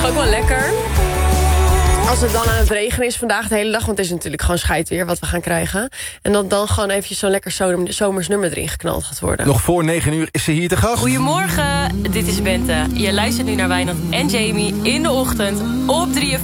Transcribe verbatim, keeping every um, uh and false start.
ook wel lekker. Als het dan aan het regenen is vandaag de hele dag... want het is natuurlijk gewoon scheidweer wat we gaan krijgen... en dat dan gewoon eventjes zo'n lekker zomers nummer erin geknald gaat worden. Nog voor negen uur is ze hier te gast. Goedemorgen, dit is Bente. Je luistert nu naar Wijnand en Jamie in de ochtend op drie F